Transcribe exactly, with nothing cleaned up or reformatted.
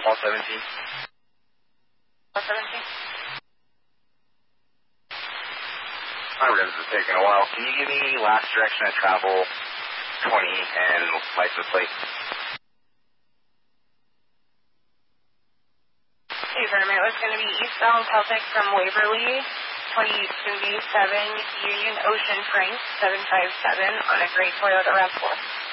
Paul seventeen. Paul seventeen. My rims are taking a while. Can you give me last direction of travel, twenty, and license plate? Hey, Vermin, it was going to be eastbound Celtic from Waverly, twenty-two B seven, Union Ocean Frank, seven five seven, on a gray Toyota RAV four.